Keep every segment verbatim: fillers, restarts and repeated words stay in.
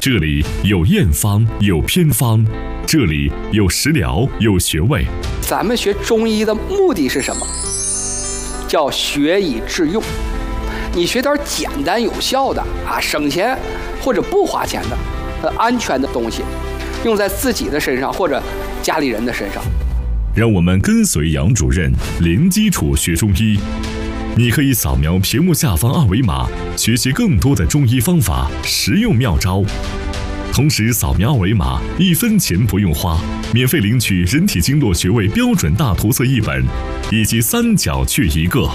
这里有验方，有偏方，这里有食疗，有穴位。 咱们学中医的目的是什么？叫学以致用。你学点简单有效的啊，省钱或者不花钱的、呃安全的东西，用在自己的身上或者家里人的身上。 让我们跟随杨主任零基础学中医。你可以扫描屏幕下方二维码，学习更多的中医方法、实用妙招。同时扫描二维码，一分钱不用花，免费领取人体经络穴位标准大图册一本，以及三角穴一个。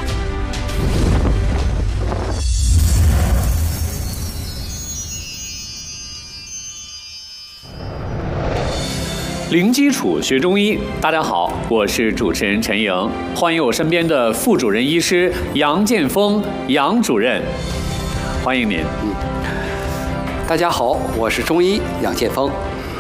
零基础学中医，大家好，我是主持人陈莹，欢迎我身边的副主任医师杨建峰杨主任，欢迎您。 嗯，大家好，我是中医杨建峰。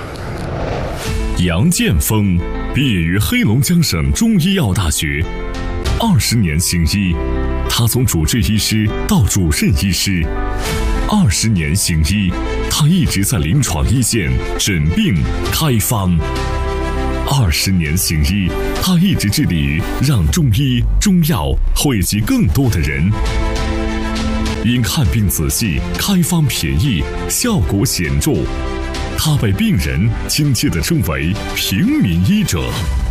杨建峰毕业于黑龙江省中医药大学，二十年行医，他从主治医师到主任医师，二十年行医，他一直在临床一线诊病开方。二十年行医，他一直致力于让中医中药惠及更多的人。因看病仔细，开方便宜，效果显著，他被病人亲切地称为平民医者。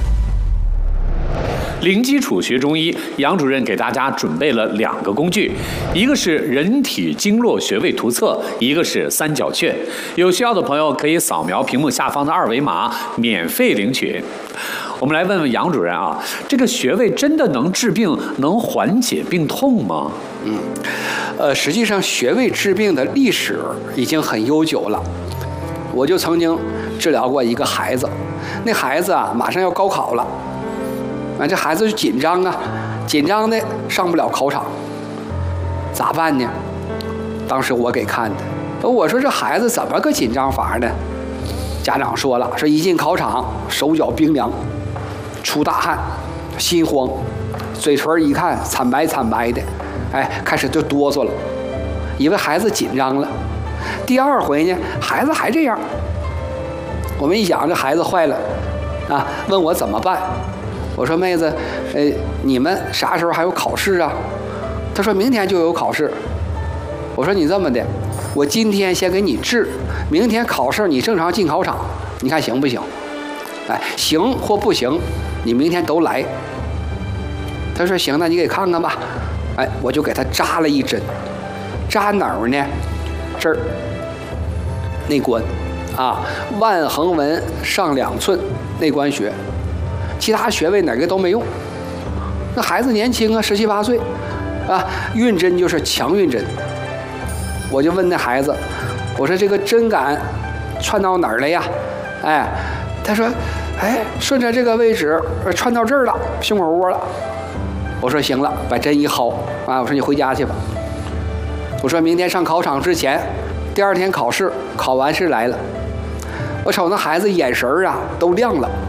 零基础学中医，杨主任给大家准备了两个工具，一个是人体经络穴位图册，一个是三角穴。有需要的朋友可以扫描屏幕下方的二维码，免费领取。我们来问问杨主任啊，这个穴位真的能治病，能缓解病痛吗？ 嗯，呃，实际上穴位治病的历史已经很悠久了。我就曾经治疗过一个孩子，那孩子啊马上要高考了。啊，这孩子就紧张啊，紧张的上不了考场，咋办呢？当时我给看的，我说这孩子怎么个紧张法呢？家长说了，说一进考场手脚冰凉，出大汗，心慌，嘴唇一看惨白惨白的，哎，开始就哆嗦了，以为孩子紧张了。第二回呢，孩子还这样。我们一想，这孩子坏了啊，问我怎么办。我说妹子，呃，你们啥时候还有考试啊？他说明天就有考试。我说你这么的，我今天先给你治，明天考试你正常进考场，你看行不行？哎，行或不行，你明天都来。他说行，那你给看看吧。哎，我就给他扎了一针，扎哪儿呢？这儿，内关，啊，腕横纹上两寸，内关穴。其他穴位哪个都没用。那孩子年轻啊，十七八岁，啊，运针就是强运针。我就问那孩子，我说这个针感穿到哪儿了呀？哎，他说，哎，顺着这个位置穿到这儿了，胸口窝了。我说行了，把针一薅啊，我说你回家去吧。我说明天上考场之前，第二天考试，考完试来了，我瞅那孩子眼神啊都亮了。